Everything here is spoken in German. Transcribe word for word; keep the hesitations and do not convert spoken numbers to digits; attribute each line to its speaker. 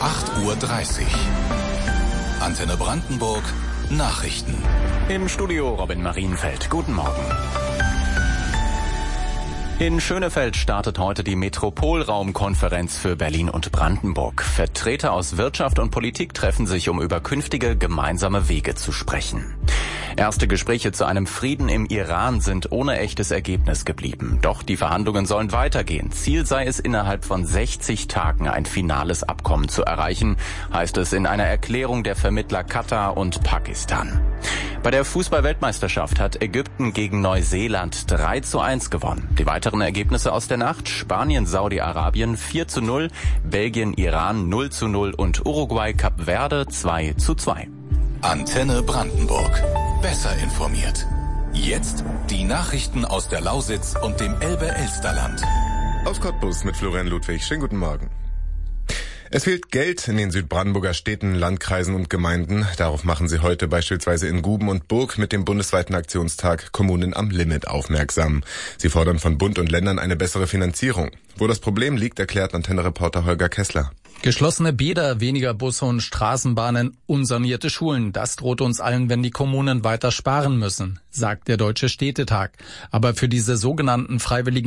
Speaker 1: acht Uhr dreißig. Antenne Brandenburg Nachrichten.
Speaker 2: Im Studio Robin Marienfeld. Guten Morgen. In Schönefeld startet heute die Metropolraumkonferenz für Berlin und Brandenburg. Vertreter aus Wirtschaft und Politik treffen sich, um über künftige gemeinsame Wege zu sprechen. Erste Gespräche zu einem Frieden im Iran sind ohne echtes Ergebnis geblieben. Doch die Verhandlungen sollen weitergehen. Ziel sei es, innerhalb von sechzig Tagen ein finales Abkommen zu erreichen, heißt es in einer Erklärung der Vermittler Katar und Pakistan. Bei der Fußball-Weltmeisterschaft hat Ägypten gegen Neuseeland drei zu eins gewonnen. Die weiteren Ergebnisse aus der Nacht: Spanien, Saudi-Arabien vier zu null, Belgien, Iran null zu null und Uruguay, Kap Verde zwei zu zwei.
Speaker 1: Antenne Brandenburg. Besser informiert. Jetzt die Nachrichten aus der Lausitz und dem Elbe-Elsterland.
Speaker 3: Aus Cottbus mit Florian Ludwig. Schönen guten Morgen. Es fehlt Geld in den Südbrandenburger Städten, Landkreisen und Gemeinden. Darauf machen sie heute beispielsweise in Guben und Burg mit dem bundesweiten Aktionstag Kommunen am Limit aufmerksam. Sie fordern von Bund und Ländern eine bessere Finanzierung. Wo das Problem liegt, erklärt Antenne-Reporter Holger Kessler.
Speaker 4: Geschlossene Bäder, weniger Busse und Straßenbahnen, unsanierte Schulen. Das droht uns allen, wenn die Kommunen weiter sparen müssen, sagt der Deutsche Städtetag. Aber für diese sogenannten freiwilligen